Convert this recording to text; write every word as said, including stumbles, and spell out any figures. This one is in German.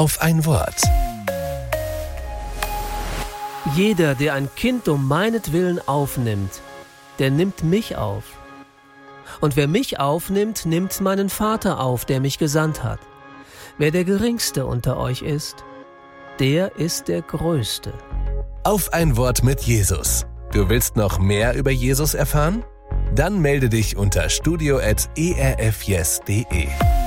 auf ein Wort. Jeder, der ein Kind um meinetwillen aufnimmt, der nimmt mich auf. Und wer mich aufnimmt, nimmt meinen Vater auf, der mich gesandt hat. Wer der Geringste unter euch ist, der ist der Größte. Auf ein Wort mit Jesus. Du willst noch mehr über Jesus erfahren? Dann melde dich unter studio at e r f yes punkt de.